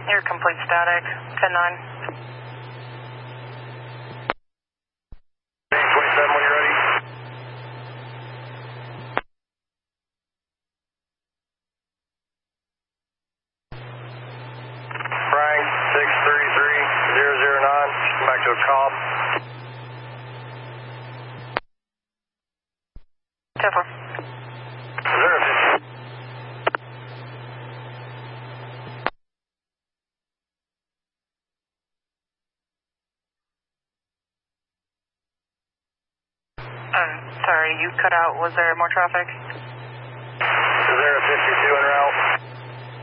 You're complete static, 10-9. 27 when you're ready. Frank, 633-009, come back to a call. 10-4. 050. Sorry, you cut out. Was there more traffic?